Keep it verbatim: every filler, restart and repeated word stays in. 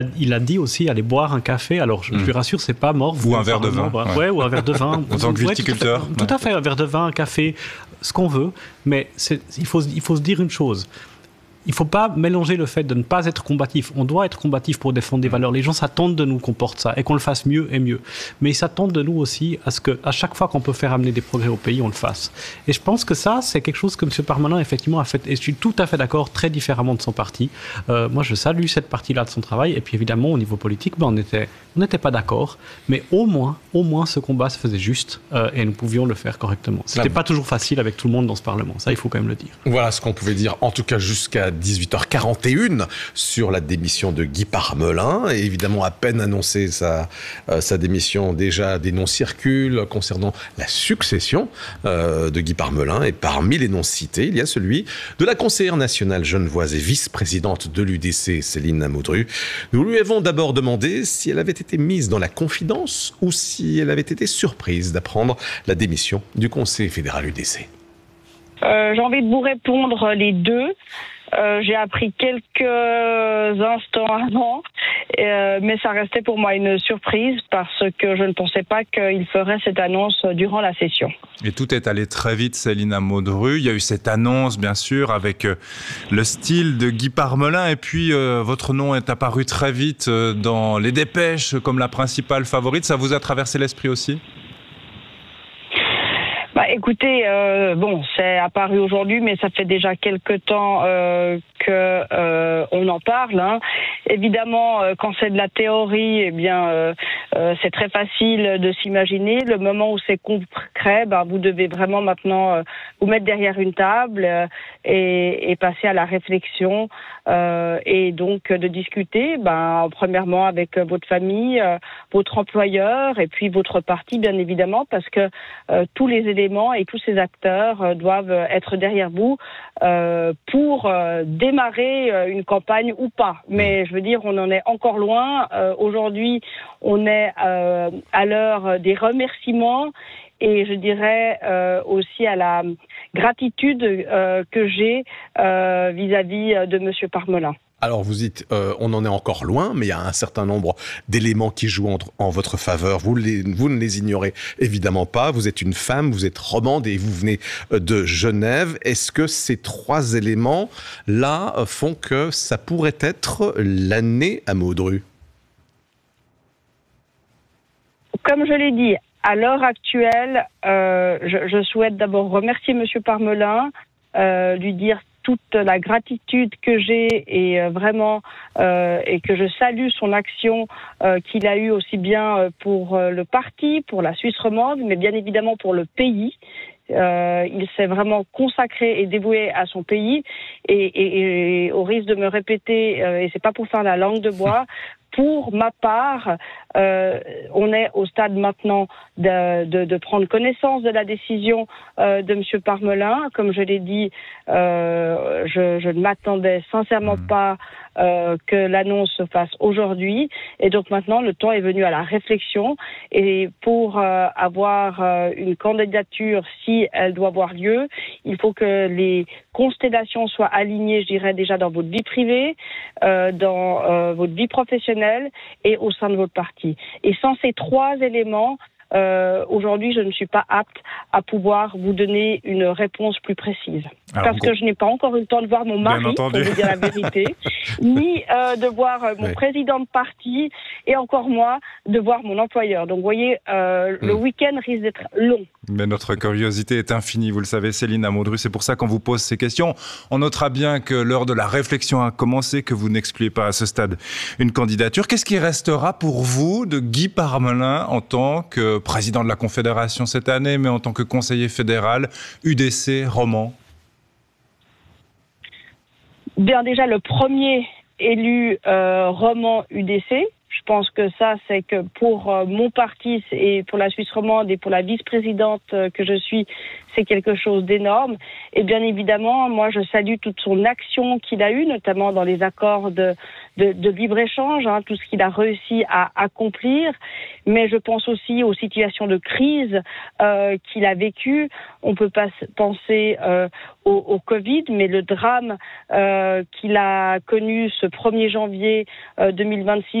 Il a dit aussi aller boire un café. Alors, je, mmh. je lui rassure, c'est pas mort. Ou un verre de vin. Ouais. ouais, ou un verre de vin. En tant que viticulteur. Ouais, tout, à fait, tout à fait, un verre de vin, un café, ce qu'on veut. Mais il faut, il faut se dire une chose. Il ne faut pas mélanger le fait de ne pas être combatif. On doit être combatif pour défendre des valeurs. Les gens s'attendent de nous qu'on porte ça et qu'on le fasse mieux et mieux. Mais ils s'attendent de nous aussi à ce qu'à chaque fois qu'on peut faire amener des progrès au pays, on le fasse. Et je pense que ça, c'est quelque chose que M. Parmelin, effectivement, a fait. Et je suis tout à fait d'accord, très différemment de son parti. Euh, moi, je salue cette partie-là de son travail. Et puis, évidemment, au niveau politique, ben, on était, on n'était pas d'accord. Mais au moins, au moins, ce combat se faisait juste euh, et nous pouvions le faire correctement. Ce n'était pas toujours facile avec tout le monde dans ce Parlement. Ça, il faut quand même le dire. Voilà ce qu'on pouvait dire, en tout cas jusqu'à dix-huit heures quarante et une sur la démission de Guy Parmelin. Et évidemment, à peine annoncé sa, euh, sa démission, déjà des noms circulent concernant la succession euh, de Guy Parmelin. Et parmi les noms cités, il y a celui de la conseillère nationale genevoise et vice-présidente de l'U D C, Céline Amodru. Nous lui avons d'abord demandé si elle avait été mise dans la confidence ou si elle avait été surprise d'apprendre la démission du Conseil fédéral U D C. Euh, j'ai envie de vous répondre les deux. Euh, j'ai appris quelques instants avant, euh, mais ça restait pour moi une surprise parce que je ne pensais pas qu'il ferait cette annonce durant la session. Et tout est allé très vite, Céline Amodru. Il y a eu cette annonce, bien sûr, avec le style de Guy Parmelin. Et puis, euh, votre nom est apparu très vite dans les dépêches comme la principale favorite. Ça vous a traversé l'esprit aussi ? Bah, écoutez, euh, bon, c'est apparu aujourd'hui, mais ça fait déjà quelque temps euh, que euh, on en parle. Hein. Évidemment, euh, quand c'est de la théorie, eh bien, euh, euh, c'est très facile de s'imaginer. Le moment où c'est concret, bah, vous devez vraiment maintenant euh, vous mettre derrière une table euh, et, et passer à la réflexion euh, et donc de discuter, bah, premièrement avec votre famille, euh, votre employeur et puis votre parti, bien évidemment, parce que euh, tous les éléments et tous ces acteurs euh, doivent être derrière vous euh, pour euh, démarrer euh, une campagne ou pas. Mais je veux dire, on en est encore loin. Euh, aujourd'hui, on est euh, à l'heure des remerciements et je dirais euh, aussi à la gratitude euh, que j'ai euh, vis-à-vis de M. Parmelin. Alors vous dites, euh, on en est encore loin, mais il y a un certain nombre d'éléments qui jouent en, en votre faveur. Vous, les, vous ne les ignorez évidemment pas. Vous êtes une femme, vous êtes romande et vous venez de Genève. Est-ce que ces trois éléments-là font que ça pourrait être l'année Amodru ? Comme je l'ai dit, à l'heure actuelle, euh, je, je souhaite d'abord remercier M. Parmelin, euh, lui dire toute la gratitude que j'ai et euh, vraiment euh, et que je salue son action euh, qu'il a eue aussi bien pour euh, le parti, pour la Suisse romande, mais bien évidemment pour le pays. Euh, il s'est vraiment consacré et dévoué à son pays et, et, et au risque de me répéter, euh, et c'est pas pour faire la langue de bois, pour ma part, euh, on est au stade maintenant de, de, de prendre connaissance de la décision euh, de M. Parmelin. Comme je l'ai dit, euh, je, je ne m'attendais sincèrement pas euh, que l'annonce se fasse aujourd'hui. Et donc maintenant, le temps est venu à la réflexion. Et pour euh, avoir euh, une candidature, si elle doit avoir lieu, il faut que les constellations soient alignées, je dirais, déjà dans votre vie privée, euh, dans euh, votre vie professionnelle et au sein de votre parti. Et sans ces trois éléments, euh, aujourd'hui, je ne suis pas apte à pouvoir vous donner une réponse plus précise. Alors, parce que je n'ai pas encore eu le temps de voir mon mari, pour vous dire la vérité, ni euh, de voir euh, mon oui. président de parti, et encore moins de voir mon employeur. Donc, vous voyez, euh, mmh. le week-end risque d'être long. Mais notre curiosité est infinie, vous le savez, Céline Amodru. C'est pour ça qu'on vous pose ces questions. On notera bien que l'heure de la réflexion a commencé, que vous n'excluez pas à ce stade une candidature. Qu'est-ce qui restera pour vous de Guy Parmelin en tant que président de la Confédération cette année, mais en tant que conseiller fédéral U D C roman? Bien, déjà, le premier élu euh, roman U D C. Je pense que ça, c'est que pour euh, mon parti et pour la Suisse romande et pour la vice-présidente euh, que je suis, c'est quelque chose d'énorme. Et bien évidemment, moi, je salue toute son action qu'il a eue, notamment dans les accords de, de, de libre-échange, hein, tout ce qu'il a réussi à accomplir. Mais je pense aussi aux situations de crise euh, qu'il a vécues. On peut pas penser euh, au, au Covid, mais le drame euh, qu'il a connu ce premier janvier euh, deux mille vingt-six